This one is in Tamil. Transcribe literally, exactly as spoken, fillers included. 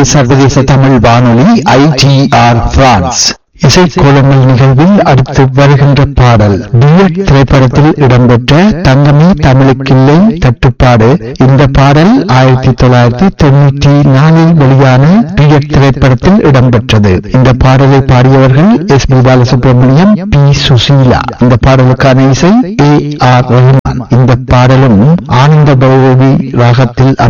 சர்வதேச தமிழ் வானொலி ஐ டி ஆர் பிரான்ஸ். இசைக்கோலங்கள் நிகழ்வில் அடுத்து வருகின்ற பாடல் டிஎட் திரைப்படத்தில் இடம்பெற்ற தங்கமே தமிழுக்கில்லை தட்டுப்பாடு. இந்த பாடல் ஆயிரத்தி தொள்ளாயிரத்தி தொண்ணூற்றி நாலில் வெளியான டிஎட் திரைப்படத்தில் இடம்பெற்றது. இந்த பாடலை பாடியவர்கள் S B Balasubramaniam, B Susheela. இந்த பாடலுக்கான இசை ஏ ஆர் ரஹ்மான். இந்த பாடலும் ஆனந்த பைரவி ராகத்தில்